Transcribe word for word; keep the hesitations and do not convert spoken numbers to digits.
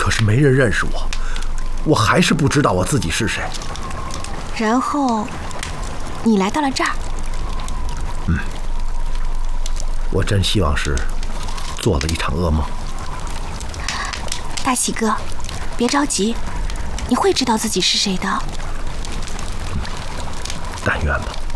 可是没人认识我，我还是不知道我自己是谁。 然后，你来到了这儿。 嗯，我真希望是做了一场噩梦。 大喜哥，别着急，你会知道自己是谁的。 但愿吧。